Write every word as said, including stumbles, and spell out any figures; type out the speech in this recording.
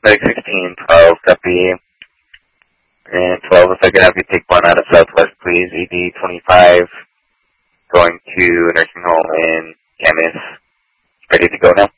Medic sixteen, twelve, copy. And twelve, if I could have you take one out of Southwest, please. E D twenty-five, going to nursing home in Camas. Ready to go now?